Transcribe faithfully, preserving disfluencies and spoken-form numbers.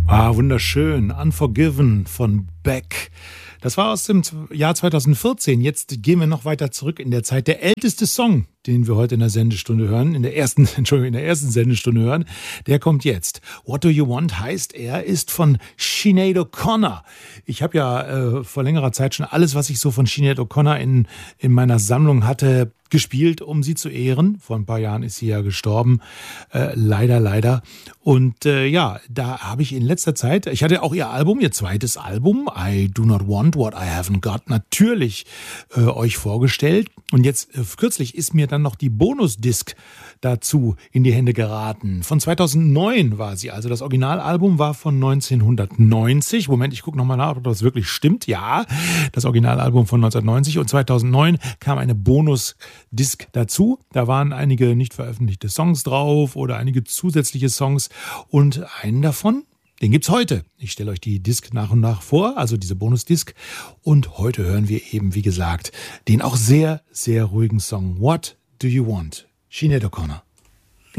Ah, wunderschön. Unforgiven von Beck. Das war aus dem Jahr zweitausendvierzehn. Jetzt gehen wir noch weiter zurück in der Zeit. Der älteste Song, den wir heute in der Sendestunde hören, in der ersten, Entschuldigung, in der ersten Sendestunde hören, der kommt jetzt. What Do You Want heißt er, ist von Sinead O'Connor. Ich habe ja äh, vor längerer Zeit schon alles, was ich so von Sinead O'Connor in, in meiner Sammlung hatte, gespielt, um sie zu ehren. Vor ein paar Jahren ist sie ja gestorben. Äh, leider, leider. Und äh, ja, da habe ich in letzter Zeit, ich hatte auch ihr Album, ihr zweites Album, I Do Not Want What I Haven't Got, natürlich äh, euch vorgestellt. Und jetzt äh, kürzlich ist mir dann noch die Bonusdisc dazu in die Hände geraten. Von zweitausendneun war sie. Also das Originalalbum war von neunzehnhundertneunzig. Moment, ich gucke nochmal nach, ob das wirklich stimmt. Ja, das Originalalbum von neunzehnhundertneunzig. Und zweitausendneun kam eine Bonusdisc dazu. Da waren einige nicht veröffentlichte Songs drauf oder einige zusätzliche Songs. Und einen davon, den gibt's heute. Ich stelle euch die Disc nach und nach vor, also diese Bonusdisc. Und heute hören wir eben, wie gesagt, den auch sehr, sehr ruhigen Song What Do You Want? Sinead O'Connor.